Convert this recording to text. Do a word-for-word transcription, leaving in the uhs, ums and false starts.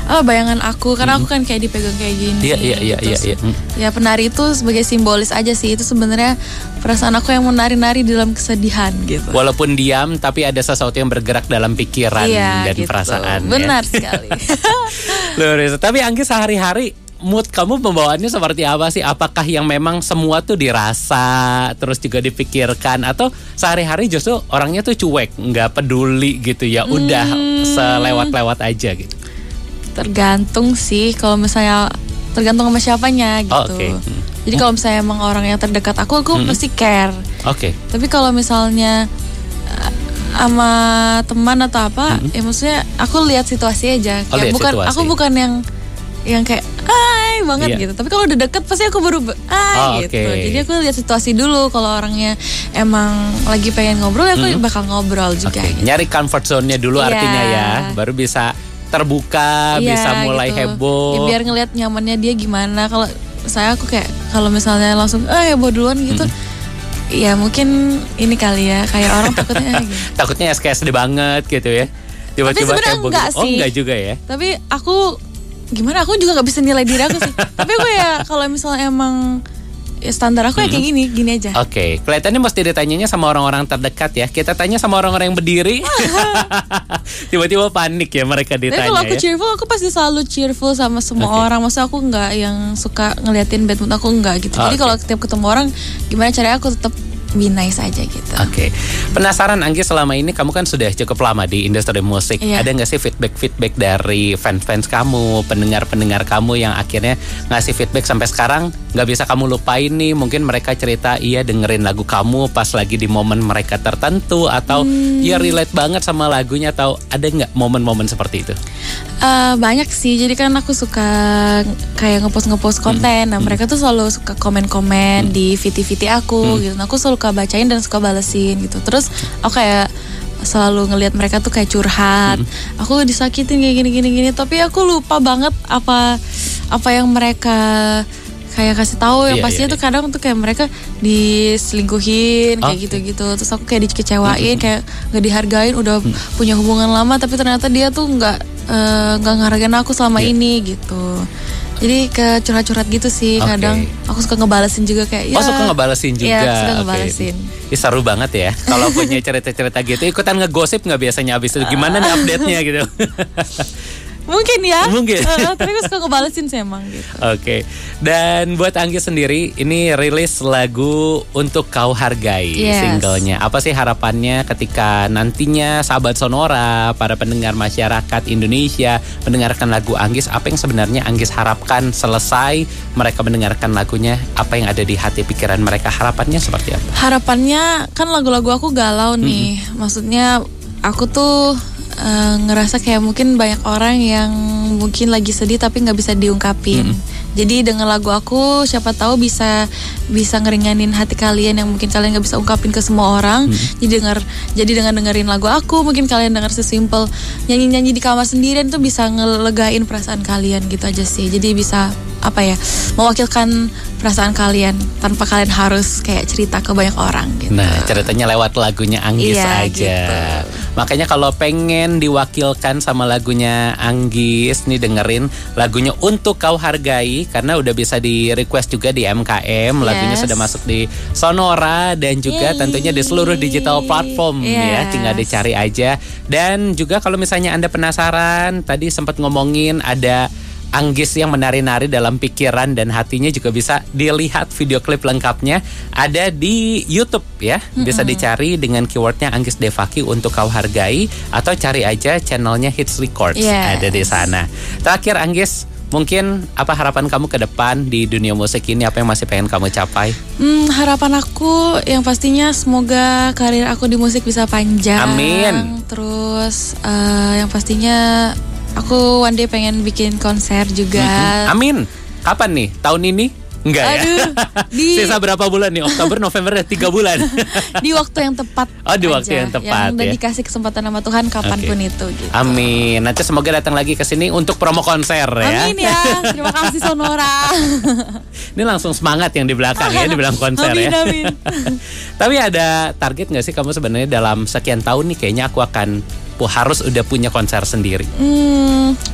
oh bayangan aku karena mm-hmm. aku kan kayak dipegang kayak gini. Iya iya iya iya. Iya. Ya penari itu sebagai simbolis aja sih, itu sebenarnya perasaan aku yang menari-nari dalam kesedihan gitu. Walaupun diam tapi ada sesuatu yang bergerak dalam pikiran iya, dan gitu. perasaan. Benar ya. sekali. Luar biasa. Tapi Anggi sehari-hari mood kamu pembawaannya seperti apa sih? Apakah yang memang semua tuh dirasa terus juga dipikirkan, atau sehari-hari justru orangnya tuh cuek, nggak peduli gitu ya, udah hmm. selewat-lewat aja gitu? Tergantung sih, kalau misalnya tergantung sama siapanya gitu. Oh, okay. hmm. Jadi kalau misalnya emang orang yang terdekat aku, aku hmm. pasti care. Oke. Okay. Tapi kalau misalnya sama teman atau apa, hmm. ya maksudnya aku lihat situasi aja. Oh, kayak bukan situasi. Aku bukan yang yang kayak hai banget yeah. gitu. Tapi kalau udah deket pasti aku baru hai oh, gitu. Okay. Jadi aku lihat situasi dulu. Kalau orangnya emang lagi pengen ngobrol, aku hmm. bakal ngobrol juga. Okay. Gitu. Nyari comfort zone-nya dulu yeah. artinya ya, baru bisa terbuka, yeah, bisa mulai gitu. Heboh. Ya, biar ngelihat nyamannya dia gimana. Kalau saya aku kayak kalau misalnya langsung ah heboh duluan gitu. Hmm. Ya mungkin ini kali ya, kayak orang takutnya gitu. Takutnya S K S D banget gitu ya. Tiba-tiba tapi sebenarnya enggak gitu. sih. Oh enggak juga ya. Tapi aku gimana, aku juga gak bisa nilai diri aku sih. Tapi aku ya kalau misalnya emang ya standar aku ya kayak gini, gini aja. Oke, okay. Kelihatannya mesti ditanyanya sama orang-orang terdekat ya. Kita tanya sama orang-orang yang berdiri. Tiba-tiba panik ya mereka ditanya. Tapi kalau aku ya. cheerful, aku pasti selalu cheerful sama semua okay. orang. Maksudnya aku nggak yang suka ngeliatin bad mood, aku nggak gitu. Jadi okay. kalau tiap ketemu orang, gimana caranya aku tetap be nice aja gitu. Oke, okay. Penasaran Anggi, selama ini kamu kan sudah cukup lama di industri musik. Yeah. Ada nggak sih feedback-feedback dari fans-fans kamu, pendengar-pendengar kamu yang akhirnya ngasih feedback sampai sekarang nggak bisa kamu lupain nih? Mungkin mereka cerita iya dengerin lagu kamu pas lagi di momen mereka tertentu, atau hmm. ya relate banget sama lagunya, atau ada nggak momen-momen seperti itu? Uh, banyak sih. Jadi kan aku suka kayak ngepost-ngepost konten. Hmm. Nah mereka tuh selalu suka komen-komen hmm. di V T-V T aku hmm. gitu. Nah, aku selalu suka bacain dan suka balesin gitu. Terus aku kayak selalu ngelihat mereka tuh kayak curhat. Hmm. Aku disakitin kayak gini-gini gini. Tapi aku lupa banget apa apa yang mereka kayak kasih tahu. Yang yeah, pastinya yeah, tuh yeah. kadang tuh kayak mereka diselingkuhin kayak okay. gitu-gitu. Terus aku kayak dikecewain, hmm. kayak nggak dihargain. Udah hmm. punya hubungan lama tapi ternyata dia tuh nggak nggak uh, ngehargain aku selama yeah. ini gitu. Jadi ke curhat-curhat gitu sih. Okay. Kadang aku suka ngebalesin juga kayak ya. Oh suka ngebalesin juga. Iya suka ngebalesin. Okay. Ih, seru banget ya. Kalau punya cerita-cerita gitu, ikutan ngegosip nggak biasanya abis itu? Gimana nih update-nya gitu? Mungkin ya. Mungkin. Uh, tapi aku suka ngebalesin sih emang gitu. Oke. Okay. Dan buat Anggi sendiri, ini rilis lagu Untuk Kau Hargai, yes. singlenya. Apa sih harapannya ketika nantinya sahabat Sonora, para pendengar masyarakat Indonesia mendengarkan lagu Anggis? Apa yang sebenarnya Anggis harapkan selesai mereka mendengarkan lagunya? Apa yang ada di hati pikiran mereka? Harapannya seperti apa? Harapannya kan lagu-lagu aku galau nih. Mm-hmm. Maksudnya aku tuh Uh, ngerasa kayak mungkin banyak orang yang mungkin lagi sedih tapi nggak bisa diungkapin. Mm-hmm. Jadi dengan lagu aku siapa tahu bisa bisa ngeringanin hati kalian yang mungkin kalian nggak bisa ungkapin ke semua orang. Mm-hmm. Jadi dengar jadi dengan dengerin lagu aku mungkin kalian dengar sesimpel nyanyi-nyanyi di kamar sendirian itu bisa ngelegain perasaan kalian gitu aja sih. Jadi bisa apa ya, mewakilkan perasaan kalian tanpa kalian harus kayak cerita ke banyak orang gitu. Nah, ceritanya lewat lagunya Anggis iya, aja. Gitu. Makanya kalau pengen diwakilkan sama lagunya Anggis nih, dengerin lagunya Untuk Kau Hargai, karena udah bisa di request juga di M K M. Yes. Lagunya sudah masuk di Sonora dan juga Yeay. tentunya di seluruh digital platform. Yes. Ya, tinggal dicari aja. Dan juga kalau misalnya Anda penasaran, tadi sempat ngomongin ada Anggis yang menari-nari dalam pikiran dan hatinya, juga bisa dilihat video klip lengkapnya ada di YouTube ya. Mm-hmm. Bisa dicari dengan keywordnya Anggis Devaki Untuk Kau Hargai, atau cari aja channelnya Hits Records. Yes. Ada di sana. Terakhir Anggis, mungkin apa harapan kamu ke depan di dunia musik ini? Apa yang masih pengen kamu capai? Hmm, harapan aku yang pastinya semoga karir aku di musik bisa panjang. Amin. Terus uh, yang pastinya aku one day pengen bikin konser juga. Mm-hmm. Amin. Kapan nih? Tahun ini? Enggak ya? Aduh, di... Sisa berapa bulan nih? Oktober, November, tiga bulan. Di waktu yang tepat. Oh, di aja. waktu yang tepat. Yang udah ya? dikasih kesempatan sama Tuhan kapanpun okay. itu. Gitu. Amin. Nanti semoga datang lagi ke sini untuk promo konser ya. Amin ya. Terima kasih Sonora. Ini langsung semangat yang di belakang ya, dibilang konser amin, ya. Amin. Tapi ada target nggak sih kamu sebenarnya dalam sekian tahun nih? Kayaknya aku akan harus udah punya konser sendiri. Hmm.